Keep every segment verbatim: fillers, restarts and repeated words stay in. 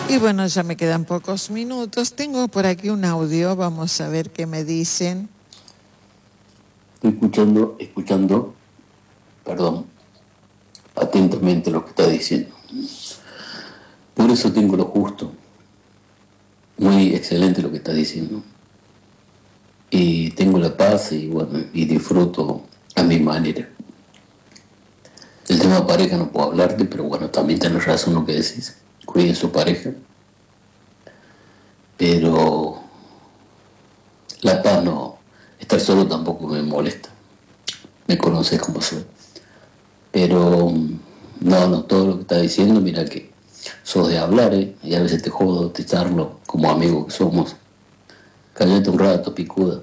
Y bueno, ya me quedan pocos minutos. Tengo por aquí un audio, vamos a ver qué me dicen. Estoy escuchando, escuchando, perdón, atentamente lo que está diciendo. Por eso tengo lo justo. Muy excelente lo que está diciendo. Y tengo la paz y bueno, y disfruto a mi manera. El tema pareja no puedo hablarte, pero bueno, también tenés razón lo que decís. Cuiden su pareja. Pero la paz no, estar solo tampoco me molesta. Me conoces como soy. Pero no, no, todo lo que está diciendo, mira que sos de hablar, ¿eh? Y a veces te jodo, te charlo, como amigos que somos. Cállate un rato, picuda.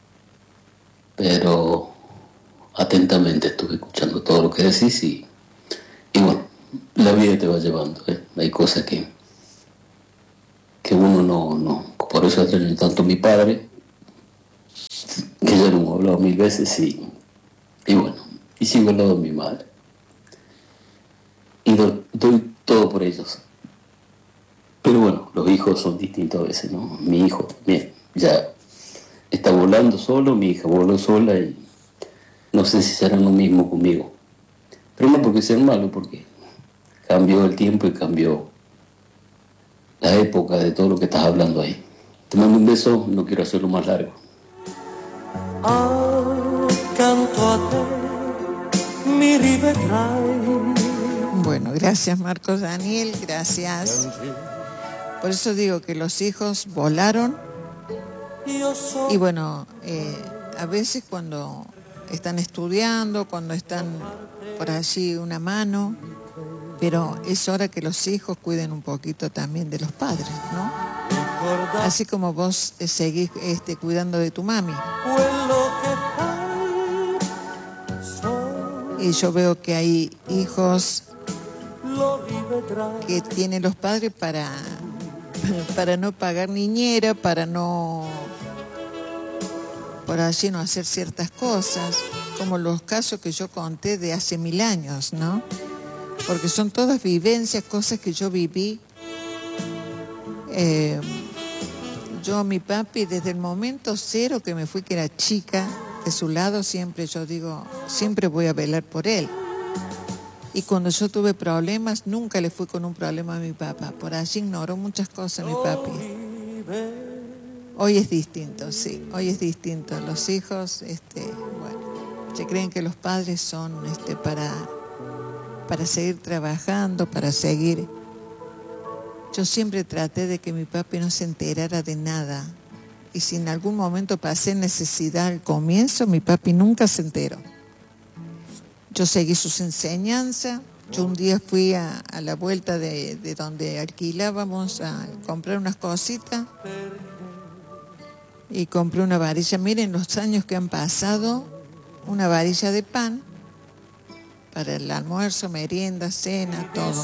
Pero atentamente estuve escuchando todo lo que decís y, y bueno, la vida te va llevando, ¿eh? Hay cosas que, que uno no, no, por eso extraño tanto a mi padre, que ya lo hemos hablado mil veces y, y bueno, y sigo al lado de mi madre. Y doy, doy todo por ellos. Pero bueno, los hijos son distintos a veces, ¿no? Mi hijo también ya está volando solo, mi hija voló sola y no sé si serán lo mismo conmigo. Pero no porque sean malos, porque cambió el tiempo y cambió la época de todo lo que estás hablando ahí. Te mando un beso, no quiero hacerlo más largo. Bueno, gracias Marcos Daniel, gracias. Por eso digo que los hijos volaron. Y bueno, eh, a veces cuando están estudiando, cuando están por allí una mano, pero es hora que los hijos cuiden un poquito también de los padres, ¿no? Así como vos eh, seguís este, cuidando de tu mami. Y yo veo que hay hijos que tienen los padres para, para no pagar niñera, para no, por allí no hacer ciertas cosas, como los casos que yo conté de hace mil años, ¿no? Porque son todas vivencias, cosas que yo viví. Eh, yo, mi papi, desde el momento cero que me fui, que era chica, de su lado siempre, yo digo, siempre voy a velar por él. Y cuando yo tuve problemas, nunca le fui con un problema a mi papá. Por allí ignoró muchas cosas mi papi. Hoy es distinto, sí, hoy es distinto. Los hijos, este, bueno, se creen que los padres son este, para, para seguir trabajando, para seguir. Yo siempre traté de que mi papi no se enterara de nada. Y si en algún momento pasé necesidad al comienzo, mi papi nunca se enteró. Yo seguí sus enseñanzas. Yo un día fui a, a la vuelta de, de donde alquilábamos a comprar unas cositas y compré una varilla. Miren los años que han pasado, una varilla de pan para el almuerzo, merienda, cena, todo.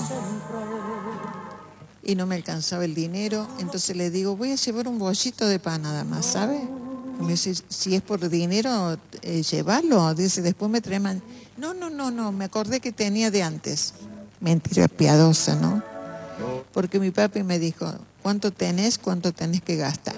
Y no me alcanzaba el dinero, entonces le digo, voy a llevar un bollito de pan nada más, ¿sabe? Y me dice, si es por dinero, eh, llévalo. Dice, después me trae man... No, no, no, no, me acordé que tenía de antes. Mentira piadosa, ¿no? Porque mi papi me dijo, ¿cuánto tenés? ¿Cuánto tenés que gastar?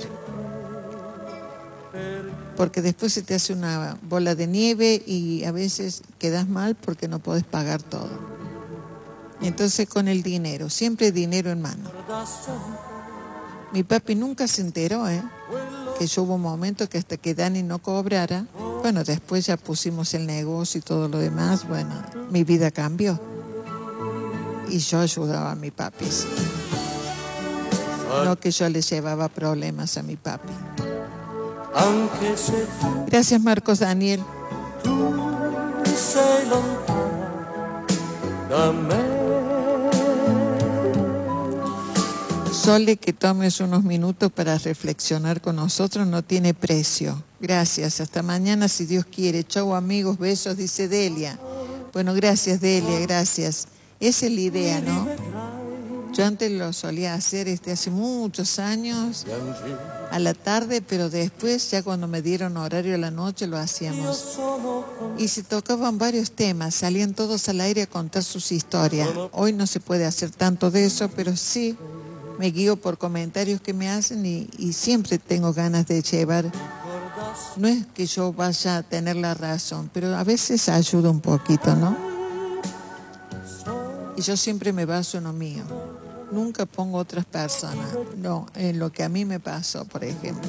Porque después se te hace una bola de nieve y a veces quedas mal porque no podés pagar todo. Entonces con el dinero, siempre dinero en mano. Mi papi nunca se enteró, ¿eh? Que yo hubo un momento que hasta que Dani no cobrara, bueno, después ya pusimos el negocio y todo lo demás, bueno, mi vida cambió. Y yo ayudaba a mi papi, sí. No que yo le llevaba problemas a mi papi. Gracias, Marcos Daniel. Sole, que tomes unos minutos para reflexionar con nosotros no tiene precio. Gracias, hasta mañana si Dios quiere. Chau amigos, besos, dice Delia. Bueno, gracias Delia, gracias. Esa es la idea, ¿no? Yo antes lo solía hacer este, hace muchos años, a la tarde, pero después, ya cuando me dieron horario a la noche, lo hacíamos. Y se tocaban varios temas, salían todos al aire a contar sus historias. Hoy no se puede hacer tanto de eso, pero sí me guío por comentarios que me hacen y, y siempre tengo ganas de llevar. No es que yo vaya a tener la razón, pero a veces ayuda un poquito, ¿no? Y yo siempre me baso en lo mío. Nunca pongo otras personas, no, en lo que a mí me pasó, por ejemplo.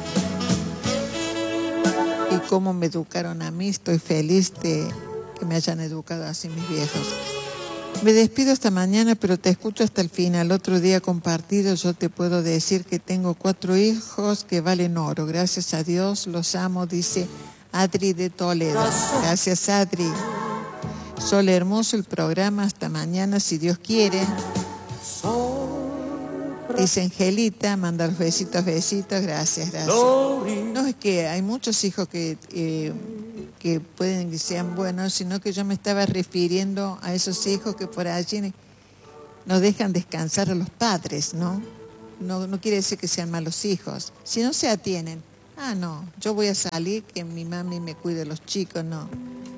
Y cómo me educaron a mí, estoy feliz de que me hayan educado así mis viejos. Me despido esta mañana, pero te escucho hasta el final. Otro día compartido, yo te puedo decir que tengo cuatro hijos que valen oro. Gracias a Dios, los amo, dice Adri de Toledo. Gracias, Adri. Sol hermoso el programa, hasta mañana, si Dios quiere. Dice Angelita, manda los besitos, besitos, gracias, gracias. No, es que hay muchos hijos que... Eh, que pueden que sean buenos, sino que yo me estaba refiriendo a esos hijos que por allí no dejan descansar a los padres, ¿no? No, no quiere decir que sean malos hijos. Si no se atienen, ah, no, yo voy a salir, que mi mami me cuide a los chicos, no.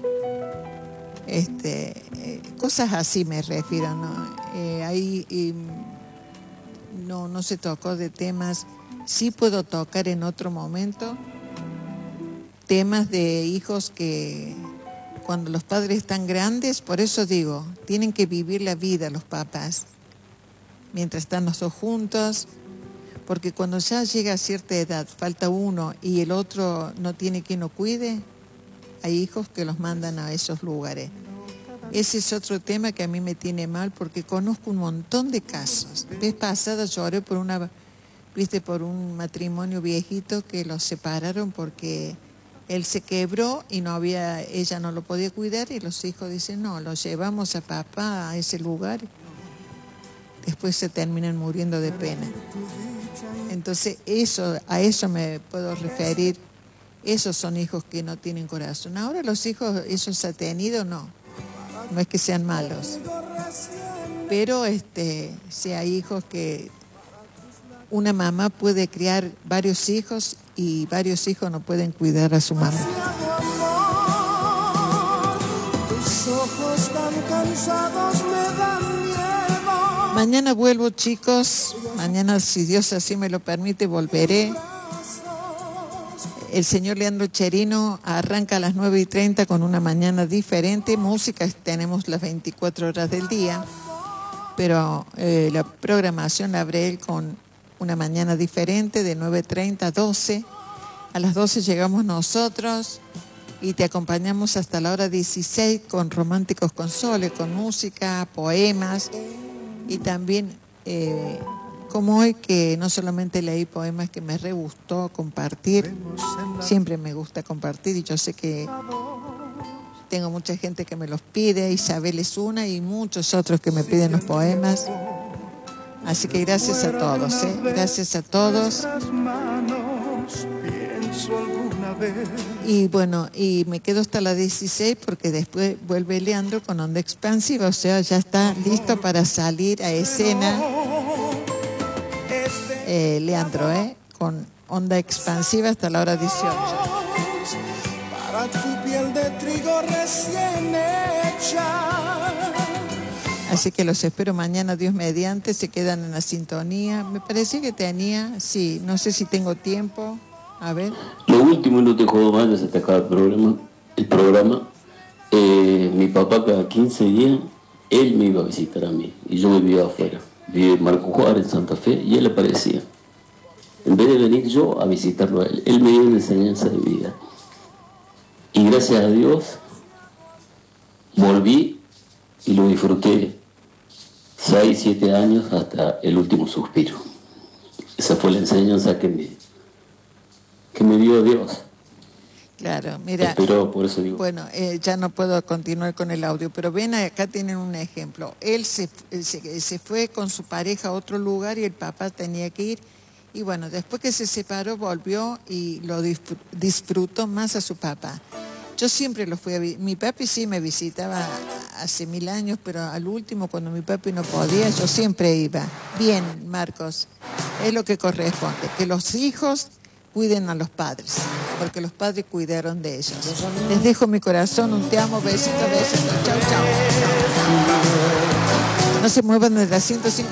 Este, eh, cosas así me refiero, ¿no? Eh, ahí eh, no, no se tocó de temas, sí puedo tocar en otro momento, temas de hijos que cuando los padres están grandes, por eso digo, tienen que vivir la vida los papás, mientras están los dos juntos, porque cuando ya llega a cierta edad, falta uno y el otro no tiene quien lo cuide, hay hijos que los mandan a esos lugares. Ese es otro tema que a mí me tiene mal, porque conozco un montón de casos. La vez pasada lloré por una, viste, por un matrimonio viejito que los separaron porque él se quebró y no había, ella no lo podía cuidar y los hijos dicen, no, lo llevamos a papá a ese lugar. Después se terminan muriendo de pena. Entonces, eso, a eso me puedo referir. Esos son hijos que no tienen corazón. Ahora los hijos, esos ha tenido, no. No es que sean malos. Pero este, si hay hijos que una mamá puede criar varios hijos y varios hijos no pueden cuidar a su mamá. Mañana vuelvo, chicos. Mañana, si Dios así me lo permite, volveré. El señor Leandro Cherino arranca a las nueve y treinta con una mañana diferente. Música tenemos las veinticuatro horas del día, pero eh, la programación la abre él con una mañana diferente de nueve y treinta a doce. A las doce llegamos nosotros y te acompañamos hasta la hora dieciséis con Románticos con Sole, con música, poemas y también... Eh, como hoy, que no solamente leí poemas que me re gustó compartir, siempre me gusta compartir y yo sé que tengo mucha gente que me los pide, Isabel es una y muchos otros que me piden los poemas, así que gracias a todos, ¿eh? Gracias a todos. Y bueno, y me quedo hasta las dieciséis porque después vuelve Leandro con Onda Expansiva, o sea, ya está listo para salir a escena. Eh, Leandro, ¿eh? Con Onda Expansiva hasta la hora dieciocho. Para tu piel de trigo recién hecha. Así que los espero mañana, Dios mediante, se quedan en la sintonía. Me parecía que tenía, sí, no sé si tengo tiempo. A ver. Lo último, no te jodo más, ya se te acaba el programa. El programa. Eh, mi papá cada quince días, él me iba a visitar a mí y yo vivía afuera. Vive en Marco Juárez, en Santa Fe, y él aparecía. En vez de venir yo a visitarlo a él, él me dio una enseñanza de vida. Y gracias a Dios, volví y lo disfruté seis, siete años hasta el último suspiro. Esa fue la enseñanza que me, que me dio Dios. Claro, mira, pero por eso digo. Bueno, eh, ya no puedo continuar con el audio, pero ven, acá tienen un ejemplo. Él se, se, se fue con su pareja a otro lugar y el papá tenía que ir. Y bueno, después que se separó, volvió y lo disfrutó más a su papá. Yo siempre lo fui a visitar. Mi papi sí me visitaba hace mil años, pero al último, cuando mi papi no podía, yo siempre iba. Bien, Marcos, es lo que corresponde, que los hijos cuiden a los padres, porque los padres cuidaron de ellos. Les dejo mi corazón, un te amo, besito, besito, chau, chau. No se muevan de la ciento cinco.